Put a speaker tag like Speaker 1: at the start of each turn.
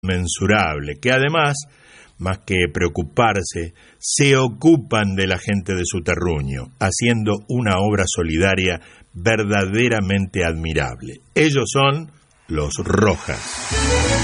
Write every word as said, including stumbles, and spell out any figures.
Speaker 1: inmensurable, que además, más que preocuparse, se ocupan de la gente de su terruño, haciendo una obra solidaria verdaderamente admirable. Ellos son los Rojas.